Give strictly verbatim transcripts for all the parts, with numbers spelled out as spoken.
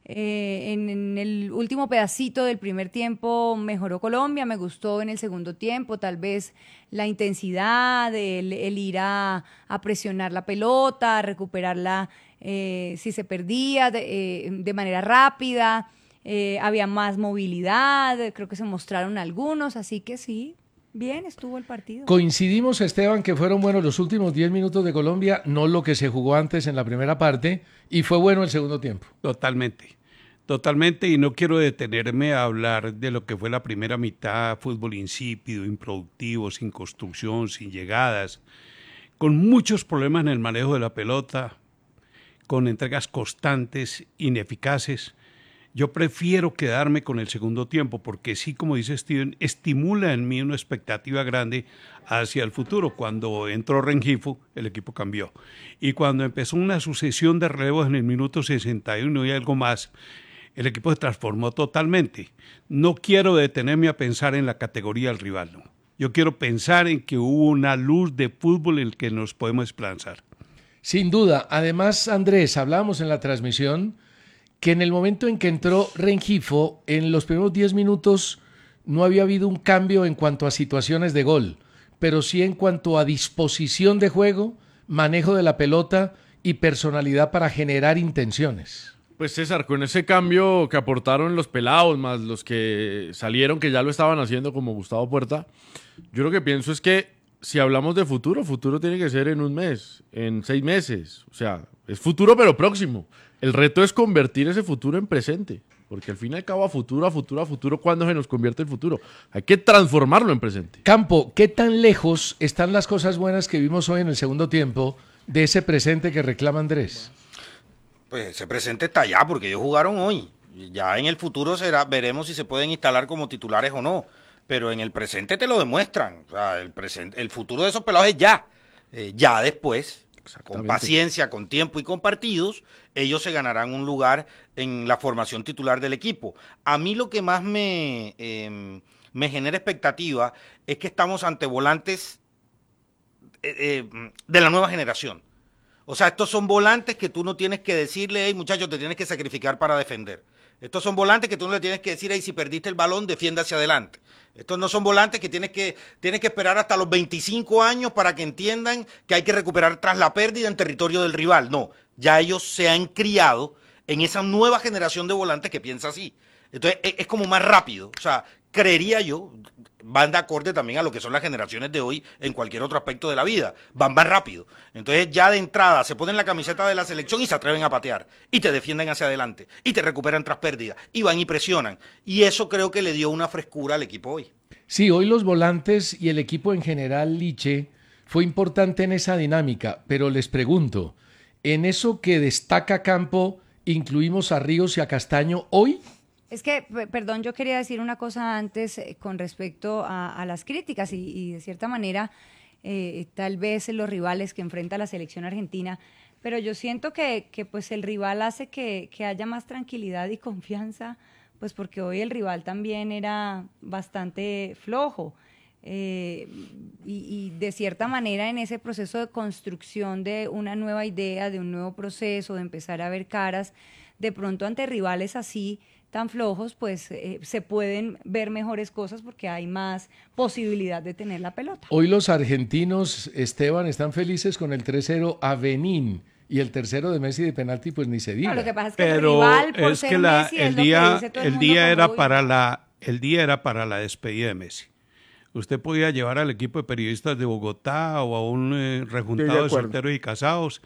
Eh, en, en el último pedacito del primer tiempo mejoró Colombia, me gustó en el segundo tiempo, tal vez la intensidad, el, el ir a, a presionar la pelota, a recuperarla eh, si se perdía de, eh, de manera rápida, eh, había más movilidad, creo que se mostraron algunos, así que sí. Bien, estuvo el partido. Coincidimos, Esteban, que fueron buenos los últimos diez minutos de Colombia, no lo que se jugó antes en la primera parte, y fue bueno el segundo tiempo. Totalmente, totalmente, y no quiero detenerme a hablar de lo que fue la primera mitad, fútbol insípido, improductivo, sin construcción, sin llegadas, con muchos problemas en el manejo de la pelota, con entregas constantes, ineficaces. Yo prefiero quedarme con el segundo tiempo porque sí, como dice Steven, estimula en mí una expectativa grande hacia el futuro. Cuando entró Rengifo, el equipo cambió. Y cuando empezó una sucesión de relevos en el minuto sesenta y uno y algo más, el equipo se transformó totalmente. No quiero detenerme a pensar en la categoría del rival, no. Yo quiero pensar en que hubo una luz de fútbol en el que nos podemos esperanzar. Sin duda. Además, Andrés, hablábamos en la transmisión que en el momento en que entró Rengifo, en los primeros diez minutos no había habido un cambio en cuanto a situaciones de gol, pero sí en cuanto a disposición de juego, manejo de la pelota y personalidad para generar intenciones. Pues César, con ese cambio que aportaron los pelados, más los que salieron, que ya lo estaban haciendo como Gustavo Puerta, yo lo que pienso es que si hablamos de futuro, futuro tiene que ser en un mes, en seis meses, o sea, es futuro pero próximo. El reto es convertir ese futuro en presente, porque al fin y al cabo a futuro, a futuro, a futuro, ¿cuándo se nos convierte el futuro? Hay que transformarlo en presente. Campo, ¿qué tan lejos están las cosas buenas que vimos hoy en el segundo tiempo de ese presente que reclama Andrés? Pues ese presente está allá, porque ellos jugaron hoy. Ya en el futuro será, veremos si se pueden instalar como titulares o no, pero en el presente te lo demuestran. O sea, el, presente, el futuro de esos pelados es ya. Eh, ya después, con paciencia, con tiempo y con partidos, ellos se ganarán un lugar en la formación titular del equipo. A mí lo que más me, eh, me genera expectativa es que estamos ante volantes eh, eh, de la nueva generación. O sea, estos son volantes que tú no tienes que decirle, hey muchachos, te tienes que sacrificar para defender. Estos son volantes que tú no le tienes que decir, hey, si perdiste el balón, defiende hacia adelante. Estos no son volantes que tienes que, tienes que esperar hasta los veinticinco años para que entiendan que hay que recuperar tras la pérdida en territorio del rival. No, ya ellos se han criado en esa nueva generación de volantes que piensa así. Entonces, es, es como más rápido. O sea, creería yo, van de acorde también a lo que son las generaciones de hoy en cualquier otro aspecto de la vida, van más rápido. Entonces ya de entrada se ponen la camiseta de la selección y se atreven a patear, y te defienden hacia adelante, y te recuperan tras pérdida, y van y presionan. Y eso creo que le dio una frescura al equipo hoy. Sí, hoy los volantes y el equipo en general, Liche, fue importante en esa dinámica, pero les pregunto, ¿en eso que destaca Campo incluimos a Ríos y a Castaño hoy? Es que, perdón, yo quería decir una cosa antes eh, con respecto a, a las críticas y, y de cierta manera eh, tal vez los rivales que enfrenta la selección argentina, pero yo siento que, que pues el rival hace que, que haya más tranquilidad y confianza, pues porque hoy el rival también era bastante flojo eh, y, y de cierta manera en ese proceso de construcción de una nueva idea, de un nuevo proceso, de empezar a ver caras, de pronto ante rivales así tan flojos, pues eh, se pueden ver mejores cosas porque hay más posibilidad de tener la pelota. Hoy los argentinos, Esteban, están felices con el tres cero a Benín y el tercero de Messi de penalti, pues ni se diga. No, lo que pasa es que Pero el rival, por es ser que la, Messi, el es lo día, que dice todo el el mundo día como era hoy. para la, el día era para la despedida de Messi. Usted podía llevar al equipo de periodistas de Bogotá o a un eh, rejuntado de, de solteros y casados,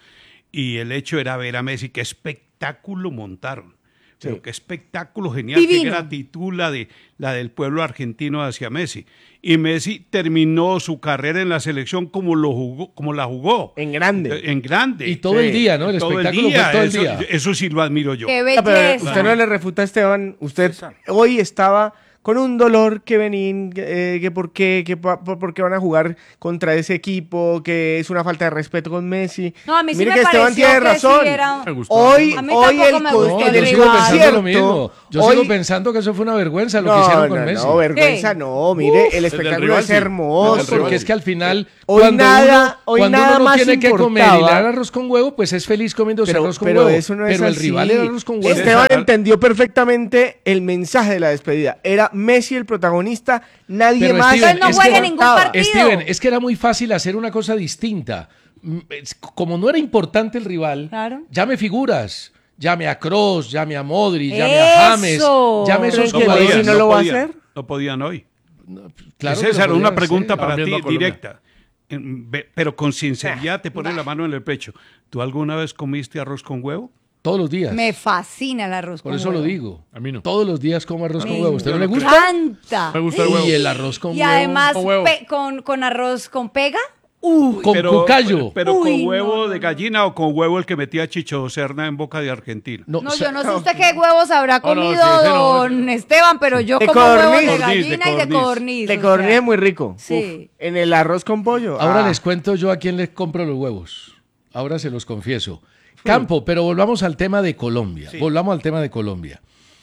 y el hecho era ver a Messi. Qué espectáculo montaron. Pero sí, qué espectáculo genial, Divino. Qué gratitud la, de, la del pueblo argentino hacia Messi. Y Messi terminó su carrera en la selección como, lo jugó, como la jugó. En grande. En grande. Y todo sí. el día, ¿no? El todo espectáculo el día. fue todo el eso, día. Eso sí lo admiro yo. ¡Qué belleza! Pero usted no le refuta a Esteban. Usted hoy estaba con un dolor que venían, eh, que por qué, que por, por qué van a jugar contra ese equipo, que es una falta de respeto con Messi. No, a mí sí Mire me que Esteban pareció tiene que razón. sí era- Me gustó. Hoy, A mí hoy tampoco el, me con- gustó en el el yo sigo rival. pensando lo concierto, mismo. Yo hoy- sigo pensando que eso fue una vergüenza lo que no, hicieron con no, Messi. no, vergüenza ¿Qué? no, mire, el del espectáculo rival, es sí. hermoso. Del rival. Porque es que al final, Hoy cuando nada- uno, hoy cuando nada uno no más tiene que comer y le importaba. dan arroz con huevo, pues es feliz comiéndose Pero, arroz con pero huevo. eso no es pero el así. rival era arroz con huevo. Esteban César- entendió perfectamente el mensaje de la despedida. Era Messi el protagonista, nadie Pero, más. Steven, Entonces no es juegue que- ningún importaba. partido. Steven, es que era muy fácil hacer una cosa distinta. Mm, es- Como no era importante el rival, Claro. llame figuras. Llame a Kroos, llame a Modric, llame a James, ¡Eso! llame a esos ¿Creen que jugadores. Messi no lo va a podían, hacer? No podían hoy. Claro que César, lo una podían pregunta hacer. para Están ti, viendo a Colombia. directa. En- ve- Pero con sinceridad te pone la mano en el pecho. ¿Tú alguna vez comiste arroz con huevo? Todos los días. Me fascina el arroz Por con eso huevo. lo digo. A mí no. Todos los días como arroz con Me huevo. ¿Usted no le gusta? encanta. Me gusta el huevo. Y el arroz con Y huevo. además con huevo. pe- con, con arroz con pega. Uy, con cucayo. Pero Uy, con no, huevo no, de no. gallina o con huevo el que metía Chicho Serna en Boca de Argentina. No, no, o sea, yo no sé usted qué huevos habrá Oh, no, comido sí, ese no, don Esteban, pero yo De como huevos de codorniz. gallina De y de codorniz. codorniz. Le o codorniz sea. es muy rico. Sí. Uf, en el arroz con pollo. Ahora ah. les cuento yo a quién les compro los huevos. Ahora se los confieso. Campo, pero volvamos al tema de Colombia. Volvamos al tema de Colombia.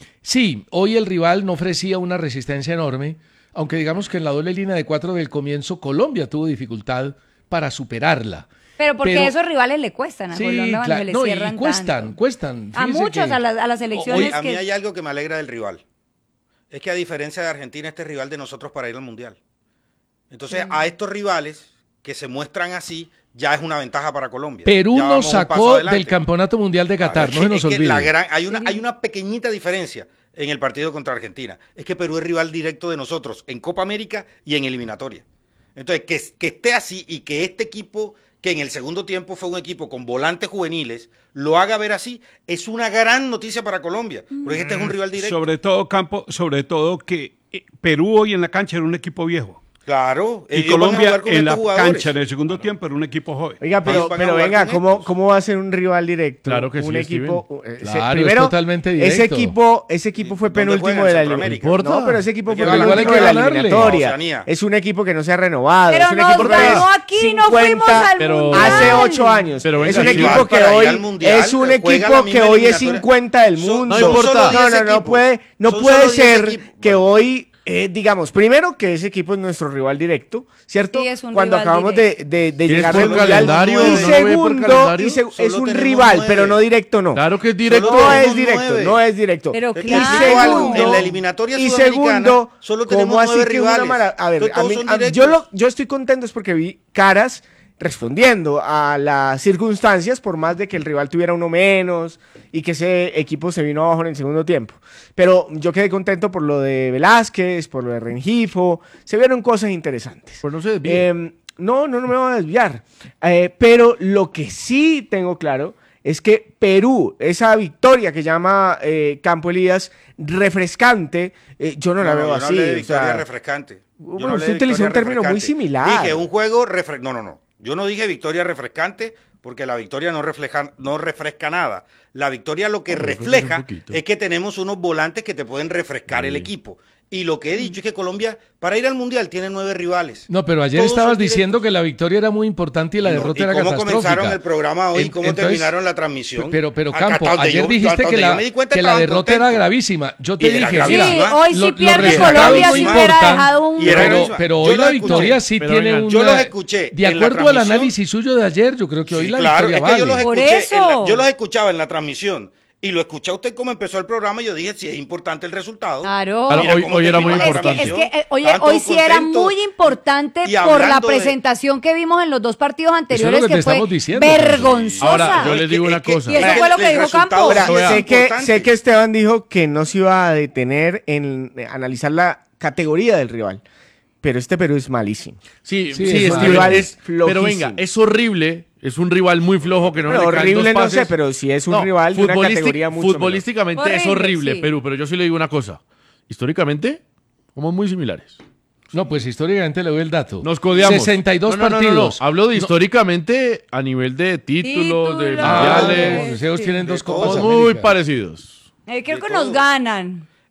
Sí, hoy el rival no ofrecía una resistencia enorme, aunque digamos que en la doble línea de cuatro del comienzo Colombia tuvo dificultad para superarla. Pero porque Pero- esos rivales le cuestan a Sí, Colombia cuando claro. le No, y cierran cuestan, tanto. cuestan. A Fíjese muchos, que- a, las- a las selecciones Hoy, a mí que... hay algo que me alegra del rival. Es que a diferencia de Argentina, este es rival de nosotros para ir al Mundial. Entonces, a estos rivales que se muestran así, ya es una ventaja para Colombia. Perú Ya vamos nos un paso sacó adelante. del Campeonato Mundial de Qatar, Es no que- se nos es que olvide. la gran- hay, una, hay una pequeñita diferencia en el partido contra Argentina. Es que Perú es rival directo de nosotros en Copa América y en eliminatoria. Entonces, que, que esté así y que este equipo, que en el segundo tiempo fue un equipo con volantes juveniles, lo haga ver así, es una gran noticia para Colombia. Porque este es un rival directo. Sobre todo, Campo, sobre todo que eh, Perú hoy en la cancha era un equipo viejo. Claro. Y ellos van a Colombia jugar con en la estos jugadores. cancha en el segundo tiempo era un equipo joven. Oiga, pero, Ellos van a pero jugar venga, con ¿cómo, estos. ¿cómo va a ser un rival directo? Claro que un sí, equipo, eh, se- Claro, es primero, totalmente ese directo. equipo, ese equipo fue ¿Dónde penúltimo juegan? de la Centroamérica. eliminatoria. No, pero ese equipo Porque fue igual hay penúltimo que de la ganarle. eliminatoria. Oceanía. Es un equipo que no se ha renovado. Pero es un nos equipo que ganó es aquí, no fuimos al pero- Mundial. hace ocho años. Pero es venga, un sí, equipo que para ir hoy al Mundial, es un juega equipo la que misma hoy es eliminatoria. cincuenta del Son- mundo. no importa. solo No, diez no, no equipos. puede, no Son puede solo diez ser equipos. que Bueno. hoy eh, digamos, primero que ese equipo es nuestro rival directo, ¿cierto? Sí, es un Cuando rival acabamos directo. de, de, de ¿Y es llegar por al Mundial. calendario? Y ¿No lo ve por segundo, calendario? y seg- Solo es un tenemos rival, nueve. pero no directo, no. Claro que es directo. No tenemos es directo, nueve. no es directo. Pero Es que claro. digo algo, en la eliminatoria y sudamericana segundo, solo tenemos ¿cómo así nueve que una rivales? mara- A ver, Entonces, a todos mí- son a- directos. yo, lo, yo estoy contento es porque vi caras respondiendo a las circunstancias, por más de que el rival tuviera uno menos y que ese equipo se vino abajo en el segundo tiempo. Pero yo quedé contento por lo de Velázquez, por lo de Rengifo, se vieron cosas interesantes. Pues no se desvíe. Eh, no, no, no me voy a desviar. Eh, pero lo que sí tengo claro es que Perú, esa victoria que llama eh, Campo Elías refrescante, eh, yo no, la No, veo yo no así. hablé de o victoria sea, refrescante. Yo bueno, no hablé usted de utilizó victoria un término muy refrescante. similar. Dije un juego refre... No, no, no. Yo no dije victoria refrescante porque la victoria no refleja, no refresca nada. La victoria lo que No, refresca un refleja poquito. es que tenemos unos volantes que te pueden refrescar el equipo. Y lo que he dicho es que Colombia, para ir al Mundial, tiene nueve rivales. No, pero ayer Todos estabas son diciendo directos. que la victoria era muy importante y la No, derrota ¿y era cómo catastrófica. comenzaron el programa hoy? En- ¿Cómo entonces, terminaron la transmisión? Pero, pero Acá Campo, hasta donde ayer yo- dijiste hasta que donde yo la, me di cuenta que la estaban derrota era contentos. gravísima. Yo te Y era dije, gravísima. Sí, mira, hoy lo- si lo pierde rescatable Colombia no si importa, hubiera dejado un... Y era Pero, gravísima. pero Yo hoy los la escuché. victoria sí Pero tiene vengan, una... yo los escuché De en la acuerdo al transmisión. análisis suyo de ayer, yo creo que hoy Sí, la claro, victoria es que yo los vale. Por escuché, eso. en la- yo los escuchaba en la transmisión y lo escuché a usted cómo empezó el programa y yo dije, si es importante el resultado. Claro. Claro, Mira hoy- cómo hoy era terminó muy la Es que, importante. es que transmisión. eh, oye, Estaban hoy todos sí era contentos. muy importante Y por la hablando de- presentación que vimos en los dos partidos anteriores, que te que fue estamos diciendo. vergonzosa. Ahora, yo Es les digo que- una es que- cosa. Y eso es fue lo que el dijo resultado Campos. Ahora, sí es sé, que, importante. sé que Esteban dijo que no se iba a detener en eh, analizar la categoría del rival, pero este Perú es malísimo. Sí, Sí, sí, es Steven, rival es- flojísimo. pero venga, es horrible, es un rival muy flojo que no Pero le caen horrible dos no sé, pases. pero sí es un No, rival de una futbolístic- categoría mucho Futbolísticamente es Horrible, horrible, sí. Perú, pero yo sí le digo una cosa. Históricamente, somos muy similares. No, pues históricamente le doy el dato. Nos codeamos. sesenta y dos No, no, no, no, no. partidos. Hablo de No, históricamente a nivel de títulos, de Títulos. Ah, mundiales. los deseos Sí. tienen De dos todo. copas. Somos muy América. parecidos. Eh, creo de que nos todo. ganan.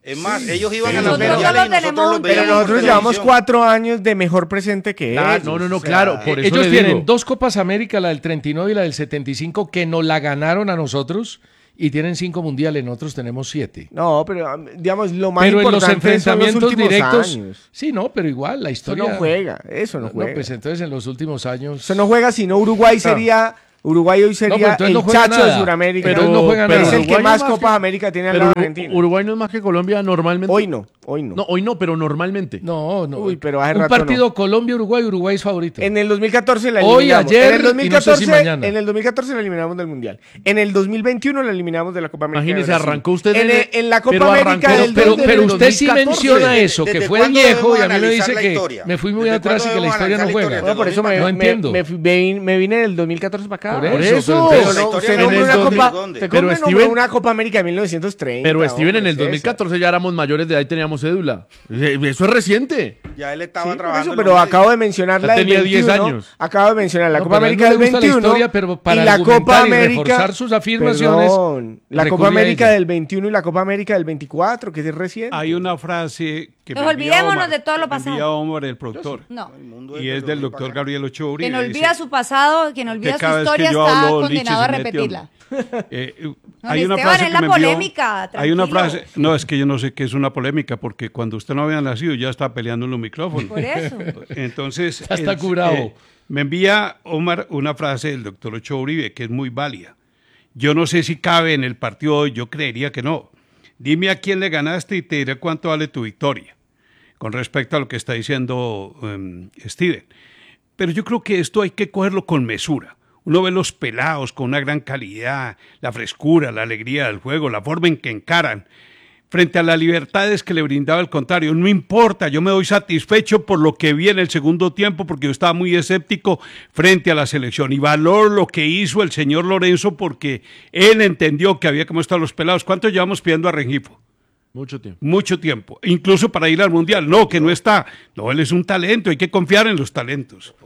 Es más, ellos iban a las Nosotros mundiales solo y nosotros tenemos los un- Pero veíamos nosotros por llevamos televisión. cuatro años de mejor presente que Ah, ellos. no, no, no, o sea, claro, por eso Ellos le tienen digo. dos Copas América, la del treinta y nueve y la del setenta y cinco, que nos la ganaron a nosotros y tienen cinco mundiales, nosotros tenemos siete. No, pero um, digamos, lo más Pero en los importante son los enfrentamientos últimos directos, años. sí, no, pero igual la Eso historia no juega, eso no No, juega. pues entonces en los últimos años Eso no juega, sino Uruguay sería... Uruguay hoy pero sería entonces el no juega chacho de nada. Sudamérica. Pero no juega es nada. el que Uruguay más no es más Copas que- América tiene al Pero lado de Uru- Argentina. Uruguay no es más que Colombia normalmente. Hoy no, hoy no. No, hoy no, pero normalmente. no, no. Uy, pero hace un rato partido Colombia-Uruguay, Uruguay es favorito. En el dos mil catorce la Hoy, eliminamos. ayer, en el dos mil y no sé catorce, si mañana. en el dos mil catorce la eliminamos del Mundial. En el dos mil veintiuno la eliminamos de la Copa América. Imagínese, de Brasil. arrancó usted en, en- el- en la Copa pero América arrancó- del pero, dos- pero del usted sí dos mil catorce. menciona eso, ¿Desde que fue de cuándo viejo debemos y a mí me analizar dice la que historia? me fui muy ¿Desde atrás y cuándo que la debemos historia no analizar la juega. historia? Bueno, por eso me, No me- entiendo. me, fui- me- me vine del dos mil catorce para acá. Por Por eso, eso. pero Pero entonces- no, historia usted no nombró juega una desde Copa, dónde. usted Pero nombró Steven- una Copa América de mil novecientos treinta. Pero Steven, en hombre, el dos mil catorce César. ya éramos mayores de edad y teníamos cédula. Eh, Eso es reciente. Ya él Sí, estaba por trabajando. eso, en pero los acabo de mencionar Ya la del tenía diez veintiuno, años. Acabo de mencionar la No, Copa pero a él América no del le gusta la veintiuno historia, pero para y la argumentar Copa y América reforzar sus afirmaciones, Perdón, la Copa recurría a América ella. del veintiuno y la Copa América del veinticuatro, que es reciente. Hay una frase que Nos me envía olvidémonos Omar, de todo lo que me envía pasado. Omar, el productor. No. El mundo Y desde es los del mil doctor para acá. Gabriel Ochoa Uribe. Quien olvida dice su pasado, quien olvida que su cada vez historia que yo está hablo, Lichi condenado a se mete, repetirla. Eh, eh, Don hay una Esteban, frase es que la me envió- polémica, Hay una tranquilo. frase, no, es que yo no sé qué es una polémica, porque cuando usted no había nacido ya está peleando en los micrófonos. Por eso. Entonces, Ya está él, curado. eh, me envía Omar una frase del doctor Ochoa Uribe que es muy válida. Yo no sé si cabe en el partido hoy, yo creería que no. Dime a quién le ganaste y te diré cuánto vale tu victoria, con respecto a lo que está diciendo um, Steven. Pero yo creo que esto hay que cogerlo con mesura. Uno ve los pelados con una gran calidad, la frescura, la alegría del juego, la forma en que encaran, frente a las libertades que le brindaba el contrario. No importa, yo me doy satisfecho por lo que vi en el segundo tiempo, porque yo estaba muy escéptico frente a la selección. Y valoro lo que hizo el señor Lorenzo, porque él entendió que había que mostrar a los pelados. ¿Cuánto llevamos pidiendo a Rengifo? Mucho tiempo. Mucho tiempo, incluso para ir al Mundial. No, que no está. No, él es un talento, hay que confiar en los talentos.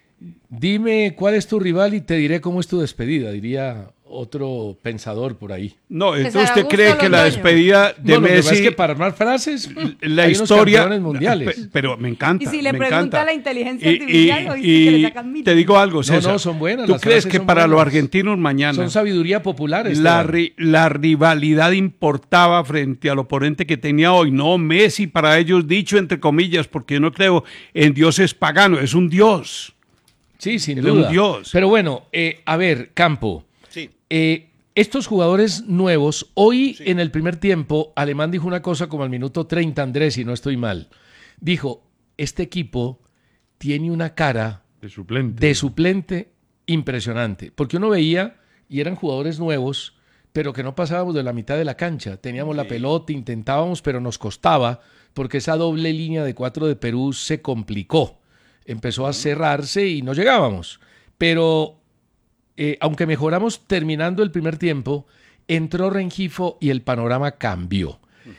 Dime cuál es tu rival y te diré cómo es tu despedida, diría otro pensador por ahí. No, entonces César usted Augusto cree que la Londoño. despedida de No, lo que pasa Messi, es que para armar frases, la hay unos historia, campeones mundiales. Pe- pero me encanta. Y si le me pregunta encanta. a la inteligencia Y- artificial, y- ¿oíste que le y sacan mil? te digo algo, No, César. no, son buenas, ¿Tú las crees frases que son para los buenas. argentinos mañana Son sabiduría popular. la, Esteban. ri- la rivalidad importaba frente al oponente que tenía hoy? No, Messi para ellos, dicho entre comillas, porque yo no creo en dioses paganos, es un dios. Sí, sin de un duda. dios. Pero bueno, eh, a ver, Campo. Sí. eh, estos jugadores nuevos, hoy en el primer tiempo, Alemán dijo una cosa como al minuto treinta, Andrés, si no estoy mal. Dijo, este equipo tiene una cara De suplente. de suplente impresionante. Porque uno veía, y eran jugadores nuevos, pero que no pasábamos de la mitad de la cancha. Teníamos la pelota, intentábamos, pero nos costaba, porque esa doble línea de cuatro de Perú se complicó. Empezó a cerrarse y no llegábamos. Pero eh, aunque mejoramos terminando el primer tiempo, entró Rengifo y el panorama cambió.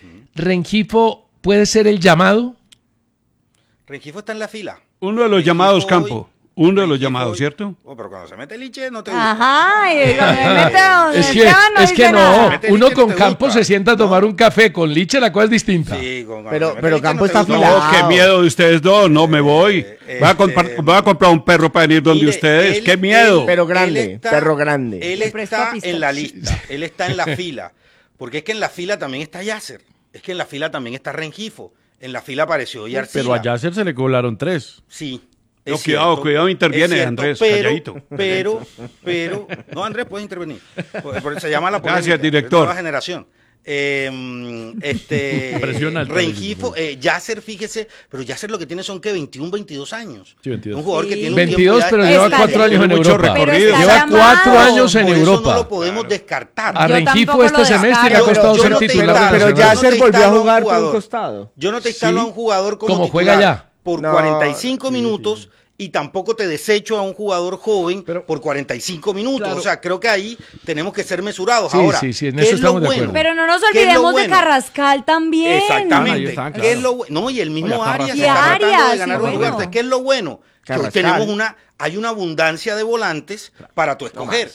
Rengifo puede ser el llamado. Rengifo está en la fila. Uno de los Rengifo llamados, hoy- Campo. Uno de los Rengifo llamados, hoy- ¿cierto? Oh, pero cuando se mete Liche no te gusta. Ajá, y cuando me mete donde Es que, Esteban no es que dice no, nada. Mete uno Liche, no con te Campo gusta. se sienta a tomar No. un café, con Liche la cosa es distinta. Sí, con- cuando Pero- se mete pero Liche Campo no te está gusta. afilado. No, qué miedo de ustedes dos, no me voy. Eh, Voy a, comprar, este, voy a comprar un perro para venir donde Mire, ustedes, él- qué miedo. él- Pero grande, él está- perro grande. Él Le prestó está pistola. en la lista, él está en la fila. Porque es que en la fila también está Yasser. Es que en la fila también está Rengifo. En la fila apareció Yarcila. Pero a Yasser se le colaron tres. Sí. No, es cuidado, cierto, cuidado, interviene, es cierto, Andrés, pero, calladito. Pero, pero, no, Andrés, puedes intervenir. Por- por- se llama la polémica. Gracias, director. Es nueva generación. Eh, este, Presiona al Rengifo, eh, Yasser, fíjese, pero Yasser lo que tiene son que veintiuno, veintidós años. Sí, veintidós. Un jugador que Sí. tiene un veintidós, tiempo pero ya lleva Está cuatro bien. años en Mucho Europa. recorrido. está Lleva llamado. cuatro años en Por Europa. Eso no lo podemos descartar. A Yo Rengifo tampoco este lo semestre le ha descarto. costado Yo ser no te titular. instalo, Pero yo nacional. no Yasser te volvió a instalo a un jugar por un jugador. costado. Yo no te instalo Sí. a un jugador como Como titular juega ya. por No, cuarenta y cinco sí, minutos y tampoco te desecho a un jugador joven Pero- por cuarenta y cinco minutos. Claro. O sea, creo que ahí tenemos que ser mesurados. Sí, Ahora, sí, sí, en ¿qué eso es lo estamos de bueno? acuerdo. Pero no nos ¿Qué es lo olvidemos de bueno? Carrascal también. Ah, Exactamente. ahí está, ¿Qué claro. es lo bu- No, y el mismo Oiga, Arias Carrascal. se Y está tratando Arias, de ganar sí, un bueno. lugar. ¿Qué es lo bueno? Que hoy Carrascal. tenemos una, hay una abundancia de volantes para tu escoger.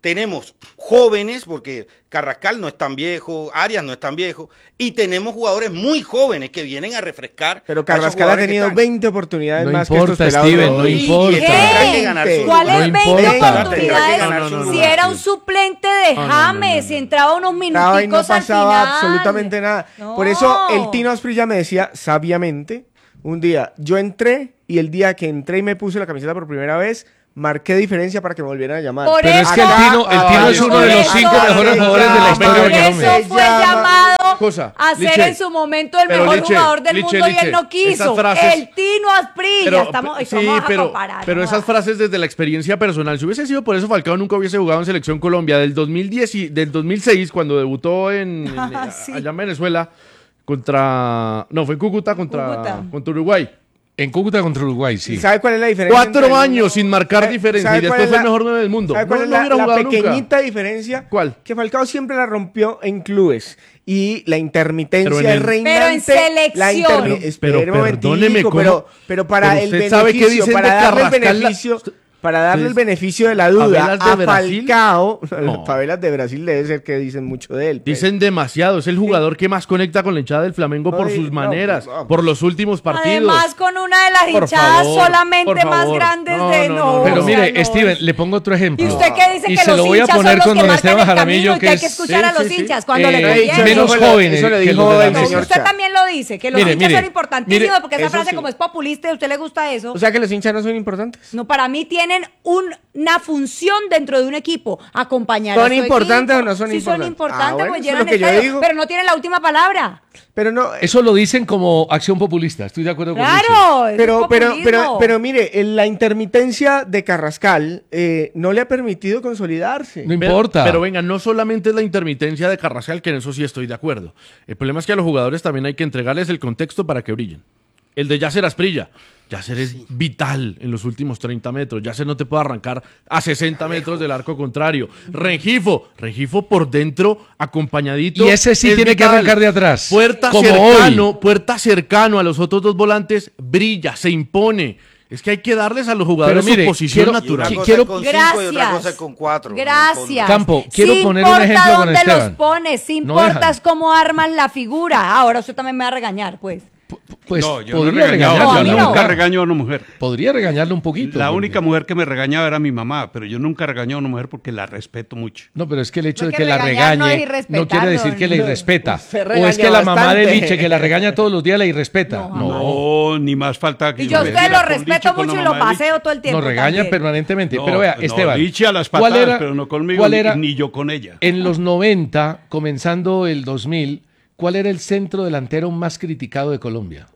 tenemos jóvenes, porque Carrascal no es tan viejo, Arias no es tan viejo, y tenemos jugadores muy jóvenes que vienen a refrescar. Pero a esos Carrascal ha jugadores que tenido están. veinte oportunidades No más importa, que estos pelados. Steven, no Y- y importa. tendrá que ¿Qué? ganar su ¿Cuál No es veinte importa. oportunidades? No, no, no, no, si no, era no. un suplente de No, no, no, James, no, si no. entraba unos Estaba y no minuticos al pasaba final. absolutamente nada. No. Por eso el Tino Asprilla me decía sabiamente, un día, yo entré y el día que entré y me puse la camiseta por primera vez, marqué diferencia para que me volvieran a llamar. Por Pero es que el eso- Tino, el Tino es uno de los cinco Por mejores eso- jugadores de la historia de Por Colombia. eso fue Se llama- llamado Cosa, a ser Liche, en su momento el pero mejor Liche, jugador del Liche, mundo y Liche, él no quiso. esas frases- El Tino Asprilla. Pero, estamos, sí, vamos a pero, comparar, pero no esas jodas. frases desde la experiencia personal. Si hubiese sido por eso, Falcao nunca hubiese jugado en Selección Colombia. Del dos mil diez y, del dos mil seis, cuando debutó en, en- Ah, sí. allá en Venezuela, contra... No, fue en Cúcuta contra, Cúcuta. contra Uruguay. En Cúcuta contra Uruguay, sí. ¿Y sabe cuál es la diferencia? Cuatro entre el años uno- sin marcar ¿Sabe- diferencia sabe y cuál después es fue el la- mejor nueve del mundo. ¿Sabe cuál No, es no la, hubiera la jugado nunca. pequeñita diferencia? ¿Cuál? Que Falcao siempre la rompió en clubes y la intermitencia Pero en el- reinante. Pero en selección. La intermi- Pero- Espere un pero momentico, perdóneme, ¿cómo? pero, pero para Pero el usted sabe qué beneficio, dicen para de darle el Carrascal, la- beneficio, para darle el Ustedes- beneficio de la duda ¿Favelas de a Brasil? Falcao, No. las favelas de Brasil debe ser que dicen mucho de él. pues. Dicen demasiado. Es el jugador que más conecta con la hinchada del Flamengo No, por y- sus no, maneras, pues, no, por los últimos partidos. Además, con una de las Por hinchadas favor, solamente por más favor. grandes No, de no, no. no, no. Pero o sea, mire, no Steven, es- le pongo otro ejemplo. ¿Y usted qué dice? Y Que se los lo voy a hinchas son poner los con que don marcan Esteban el camino Jaramillo, y que hay que es escuchar a sí, los sí, sí. hinchas cuando Eh, le Eso conviene. lo menos dijo- jóvenes eso lo que dijo los de la el No, mesa. señor usted Chá. también lo dice, que los Mire, hinchas mire, son importantísimos mire, porque esa eso frase sí. como es populista y a usted le gusta eso. O sea que los hinchas no son importantes. No, para mí tienen un- una función dentro de un equipo, acompañar ¿Son a su importantes equipo. o no son sí importantes? son importantes, Ah, bueno, pues eso es llenan lo que yo estadio, digo. pero no tienen la última palabra. Pero no. Eso lo dicen como acción populista, estoy de acuerdo con Richie. Claro, es Pero, pero, populismo. pero, pero mire, el- la intermitencia de Carrascal eh, no le ha permitido consolidarse. No Pero- importa. Pero, venga, no solamente es la intermitencia de Carrascal, que en eso sí estoy de acuerdo. El problema es que a los jugadores también hay que entregarles el contexto para que brillen. El de Yasser Asprilla. Yasser es vital en los últimos treinta metros. Yasser no te puede arrancar a sesenta metros del arco contrario. Rengifo. Rengifo por dentro, acompañadito. Y ese sí es tiene que vital. arrancar de atrás, Puerta como cercano, puerta cercano a los otros dos volantes. Brilla, se impone. Es que hay que darles a los jugadores Pero mire, su posición quiero- Y una natural. Qui- cosa quiero- es con cinco y otra Gracias. cosa es con cuatro. Gracias. Campo, quiero Sí poner un importa ejemplo con dónde Esteban. los pones, sí No importa dejan. es cómo armas la figura. Ahora usted también me va a regañar, pues. Pues no, yo no podría he regañado, No, a yo mí regañarla. no. nunca ¿verdad? regaño a una mujer. Podría regañarle un poquito. La porque- única mujer que me regañaba era mi mamá, pero yo nunca regañé a una mujer porque la respeto mucho. No, pero es que el hecho No, de que que la regañar no es regañe irrespetar, no quiere decir don- que la no. irrespeta. Usted O es que regaña la mamá de bastante. Liche, que la regaña todos los días, la irrespeta. No, No, No, ni más falta que Y yo a me usted diera lo con Lichi respeto con la mucho y lo mamá de Lichi. paseo todo el tiempo. nos regaña también. permanentemente. No, pero vea, no, Esteban. Lichi a las ¿cuál patadas, era- pero no conmigo, ¿cuál ni- era, ni yo con ella. En los noventa, comenzando el dos mil, ¿cuál era el centro delantero más criticado de Colombia?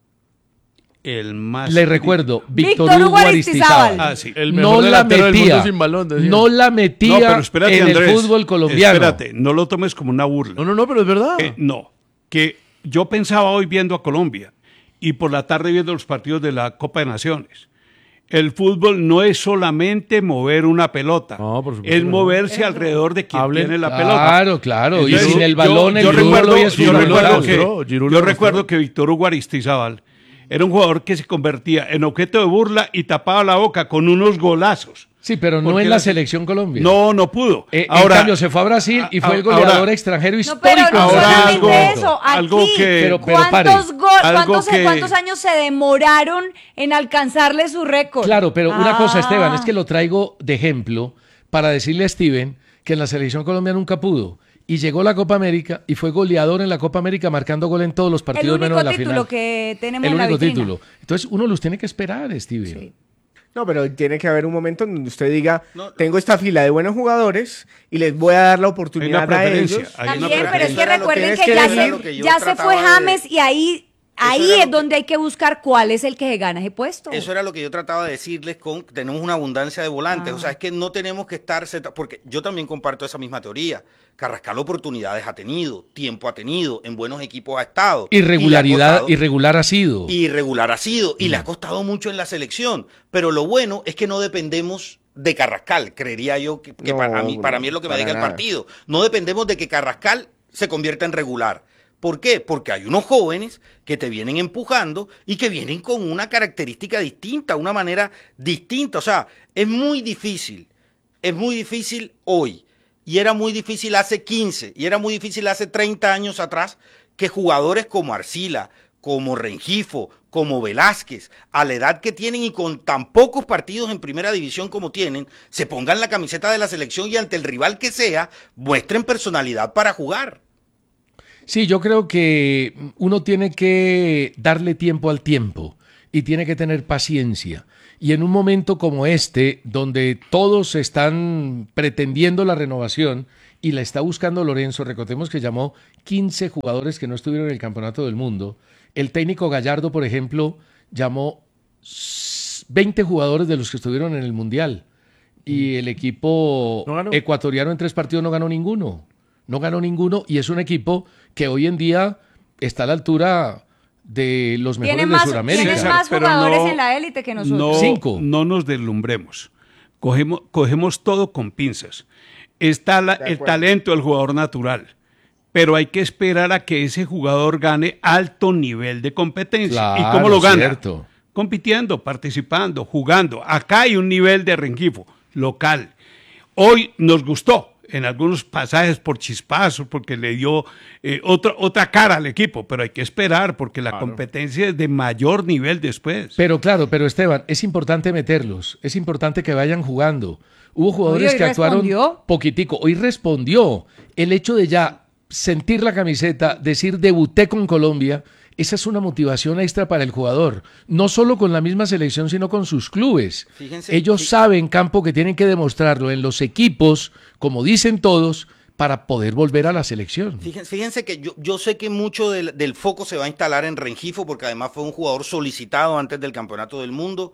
El más... Le recuerdo, Víctor Víctor Hugo Hugo Aristizábal. Aristizábal. Ah, sí. El mejor No la delantero del metía, mundo sin balón, decía. no la metía No, pero espérate, en Andrés. el fútbol colombiano. Espérate, no lo tomes como una burla. No, no, no, pero es verdad. Eh, no, que yo pensaba hoy viendo a Colombia y por la tarde viendo los partidos de la Copa de Naciones. El fútbol no es solamente mover una pelota, No, por supuesto es que no. moverse alrededor de quien Hablen. tiene la pelota. Claro, claro. Y Entonces, sin el yo- balón, el yo fútbol recuerdo, hoy es yo fundamental. recuerdo lo que, demostró, Giroud lo yo demostró. recuerdo que Víctor Hugo Aristizábal era un jugador que se convertía en objeto de burla y tapaba la boca con unos golazos. Sí, pero no Porque en la la- selección Colombia. No, no pudo. Eh, Ahora, en cambio, se fue a Brasil y fue el ahora- goleador extranjero No, histórico. pero no Ahora solamente algo- eso. Aquí, algo que- Pero- pero pare. ¿cuántos, go- Algo cuántos, que- cuántos años se demoraron en alcanzarle su récord? Claro, pero una Ah. cosa, Esteban, es que lo traigo de ejemplo para decirle a Steven que en la selección Colombia nunca pudo. Y llegó la Copa América y fue goleador en la Copa América, marcando gol en todos los El partidos único menos en la título final. que tenemos El en la único vitrina. título. Entonces uno los tiene que esperar, Steven. Sí. No, pero tiene que haber un momento en donde usted diga, tengo esta fila de buenos jugadores y les voy a dar la hay oportunidad una a preferencia. ellos. Hay una También, pero es preferencia. que Eso era lo recuerden que- que, es que ya, eso era se, lo que yo ya se trataba fue de- James y ahí, ahí era lo es que- donde hay que buscar cuál es el que se gana ese puesto. Eso era lo que yo trataba de decirles con tenemos una abundancia de volantes, Ah. o sea, es que no tenemos que estar seta- porque yo también comparto esa misma teoría. Carrascal oportunidades ha tenido, tiempo ha tenido, en buenos equipos ha estado. Y le ha Irregularidad, costado- irregular ha sido. irregular ha sido y le ha costado mucho en la selección, pero lo bueno es que no dependemos de Carrascal, creería yo que, que No, para mí bro, para mí es lo que me para diga el nada. partido. No dependemos de que Carrascal se convierta en regular. ¿Por qué? Porque hay unos jóvenes que te vienen empujando y que vienen con una característica distinta, una manera distinta. O sea, es muy difícil es muy difícil hoy, y era muy difícil hace quince, y era muy difícil hace treinta años atrás, que jugadores como Arcila, como Rengifo, como Velázquez, a la edad que tienen y con tan pocos partidos en primera división como tienen, se pongan la camiseta de la selección y ante el rival que sea, muestren personalidad para jugar. Sí, yo creo que uno tiene que darle tiempo al tiempo y tiene que tener paciencia. Y en un momento como este, donde todos están pretendiendo la renovación y la está buscando Lorenzo, recordemos que llamó quince jugadores que no estuvieron en el Campeonato del Mundo. El técnico Gallardo, por ejemplo, llamó veinte jugadores de los que estuvieron en el Mundial. Y el equipo no ecuatoriano en tres partidos no ganó ninguno. No ganó ninguno y es un equipo que hoy en día está a la altura de los mejores Tiene de más, Sudamérica. tiene César, más pero jugadores no- en la élite que nosotros. No, Cinco. no nos deslumbremos. Cogemos, cogemos todo con pinzas. Está la- el talento del jugador natural, pero hay que esperar a que ese jugador gane alto nivel de competencia. ¿Y Claro, cómo lo gana? cierto. Compitiendo, participando, jugando. Acá hay un nivel de Rengifo local. Hoy nos gustó en algunos pasajes por chispazos, porque le dio eh, otra, otra cara al equipo, pero hay que esperar porque la competencia es de mayor nivel después. Pero claro, pero Esteban, es importante meterlos, es importante que vayan jugando. Hubo jugadores Oye, hoy que actuaron respondió. poquitico. Hoy respondió. El hecho de ya sentir la camiseta, decir debuté con Colombia, esa es una motivación extra para el jugador. No solo con la misma selección, sino con sus clubes. Fíjense, Ellos fí- saben, Campo, que tienen que demostrarlo en los equipos, como dicen todos, para poder volver a la selección. Fíjense, fíjense que yo, yo sé que mucho del, del foco se va a instalar en Rengifo, porque además fue un jugador solicitado antes del Campeonato del Mundo,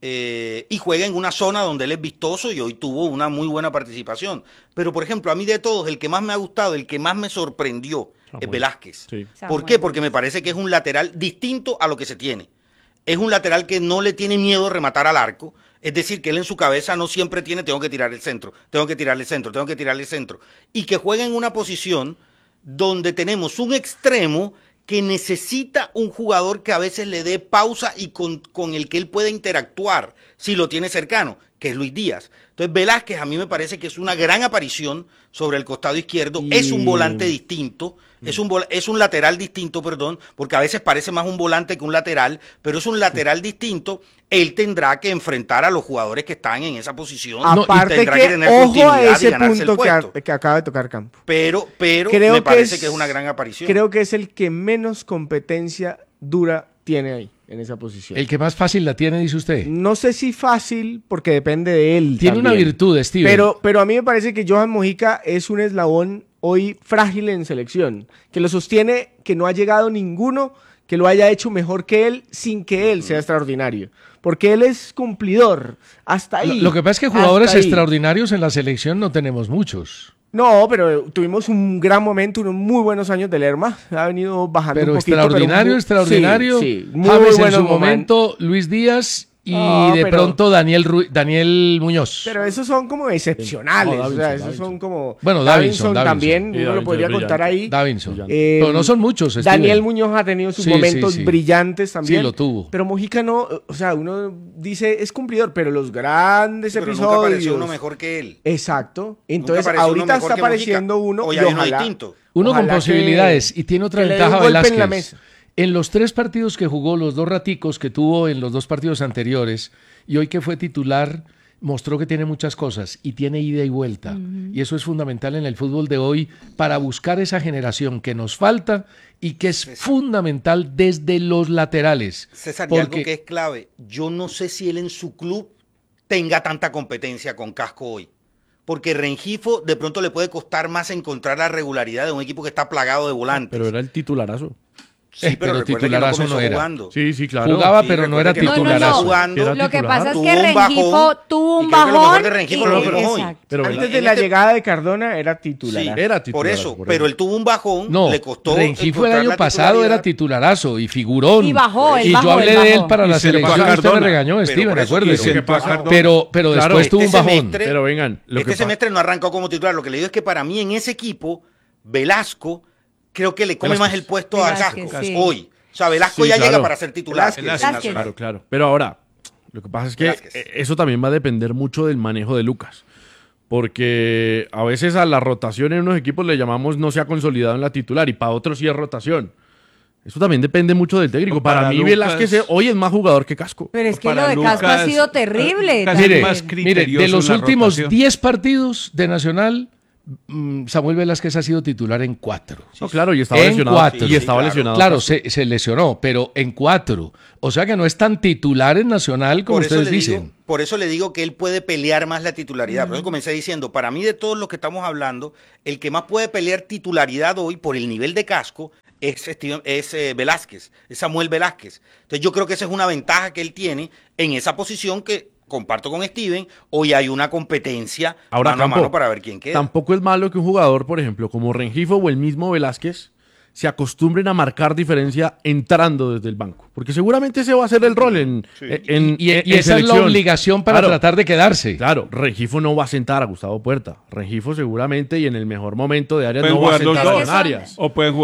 eh, y juega en una zona donde él es vistoso y hoy tuvo una muy buena participación. Pero, por ejemplo, a mí de todos, el que más me ha gustado, el que más me sorprendió, es Velázquez. Sí. ¿Por Samuel. qué? Porque me parece que es un lateral distinto a lo que se tiene. Es un lateral que no le tiene miedo a rematar al arco. Es decir, que él en su cabeza no siempre tiene, tengo que tirar el centro, tengo que tirarle el centro, tengo que tirarle el centro. Y que juega en una posición donde tenemos un extremo que necesita un jugador que a veces le dé pausa y con, con el que él pueda interactuar si lo tiene cercano, que es Luis Díaz. Entonces Velázquez a mí me parece que es una gran aparición sobre el costado izquierdo, Y- es un volante distinto, es un, vol- es un lateral distinto, perdón, porque a veces parece más un volante que un lateral, pero es un lateral distinto. Él tendrá que enfrentar a los jugadores que están en esa posición. No, y Aparte tendrá que, tener ojo a continuidad y ese ganarse el punto que, a- puesto. que acaba de tocar Campo. Pero, pero Creo me que parece es- que es una gran aparición. Creo que es el que menos competencia dura tiene ahí, en esa posición. El que más fácil la tiene, dice usted. No sé si fácil, porque depende de él. Tiene una también. virtud, Steven. Pero, pero a mí me parece que Johan Mojica es un eslabón hoy frágil en selección, que lo sostiene, que no ha llegado ninguno que lo haya hecho mejor que él sin que él sea extraordinario. Porque él es cumplidor. Hasta ahí. Lo, lo que pasa es que jugadores hasta ahí. extraordinarios en la selección no tenemos muchos. No, pero tuvimos un gran momento, unos muy buenos años de Lerma. Ha venido bajando Pero un poquito. extraordinario, pero muy- extraordinario. Sí, sí, muy James en buenos su momentos. momento, Luis Díaz y No, de pero- pronto Daniel, Ru- Daniel Muñoz. Pero esos son como excepcionales. No, o sea, Davinson, esos Davinson. son como. Bueno, Davinson, Davinson. también, Sí, uno lo Davinson podría es contar brillante. ahí. Davinson. Brillante. Eh, Pero no son muchos, Steven. Daniel Muñoz ha tenido sus Sí, momentos sí, sí. brillantes también. Sí, lo tuvo. Pero Mojica no, o sea, uno dice es cumplidor, pero los grandes Pero nunca episodios. apareció uno mejor que él. Exacto. Entonces, apareció uno ahorita mejor está que Mojica. apareciendo uno. Hoy y hay uno ojalá- distinto. Uno ojalá con posibilidades. que- Y tiene otra que le dé ventaja un golpe en la Velázquez. mesa. En los tres partidos que jugó, los dos raticos que tuvo en los dos partidos anteriores, y hoy que fue titular, mostró que tiene muchas cosas y tiene ida y vuelta. Y eso es fundamental en el fútbol de hoy para buscar esa generación que nos falta y que es fundamental desde los laterales. César, y algo Porque- que es clave, yo no sé si él en su club tenga tanta competencia con Casco hoy. Porque Rengifo de pronto le puede costar más encontrar la regularidad de un equipo que está plagado de volantes. Pero era el titularazo. sí, Eh, pero, pero recuerde que no titularazo comenzó no era. jugando. Sí, sí, claro. Jugaba, Sí, pero no recuerde era que no titularazo. comenzó jugando. Era Lo que titular. pasa es Tuvo que un Rengifo bajón, tuvo y un creo que lo mejor bajón. de Rengifo y- lo vimos hoy. exacto. Pero Antes venga, de en la este- llegada de Cardona era titular. Sí, Era titular, por eso, por pero eso. él tuvo un bajón, No, le costó. Rengifo el encontrar año la pasado titularidad. era titularazo y figurón. Y bajó, él Y bajó, yo hablé él de él bajó. para Y la se le selección. pasó a Usted me Cardona. regañó, Pero Steven, por eso- acuérdese. y se le pasó a Cardona. Pero, pero Claro, después tuvo un este bajón. semestre- Pero vengan, lo este que pa- semestre no arrancó como titular. Lo que le digo es que para mí en ese equipo, Velasco creo que le come Velázquez. más el puesto a Velázquez, Casco sí. hoy. O sea, Velasco Sí, ya claro. llega para ser titular. Velázquez. en el Velázquez. Nacional. Claro, claro. Pero ahora, lo que pasa es que Velázquez. eh, eso también va a depender mucho del manejo de Lucas. porque a veces a la rotación en unos equipos le llamamos no se ha consolidado en la titular y para otros sí es rotación. Eso también depende mucho del técnico. Para, Para mí Lucas- Velázquez es- hoy es más jugador que Casco. Pero es que Para lo de Casco ha Lucas, sido terrible. eh, también. Mire, más mire, criterioso de los en la últimos rotación. diez partidos de Nacional, mm, Samuel Velázquez ha sido titular en cuatro. No, claro, y estaba En lesionado. cuatro. Y Sí, estaba claro. lesionado. Claro, Casco. se, se lesionó, pero en cuatro. O sea que no es tan titular en Nacional como Por eso ustedes le dicen. digo- por eso le digo que él puede pelear más la titularidad. Por eso comencé diciendo, para mí de todos los que estamos hablando, el que más puede pelear titularidad hoy por el nivel de Casco es, Steven- es eh, Velázquez, es Samuel Velázquez. Entonces yo creo que esa es una ventaja que él tiene en esa posición que comparto con Steven. Hoy hay una competencia Ahora, mano a Campo, mano para ver quién queda. Tampoco es malo que un jugador, por ejemplo, como Rengifo o el mismo Velázquez, se acostumbren a marcar diferencia entrando desde el banco. Porque seguramente ese va a ser el rol en, en, Y, en- y en esa es la selección. obligación para Claro, tratar de quedarse. Claro, Rengifo no va a sentar a Gustavo Puerta. Rengifo seguramente y en el mejor momento de Arias Pueden no va a jugar los sentar a dos. Don Arias. O pueden jugar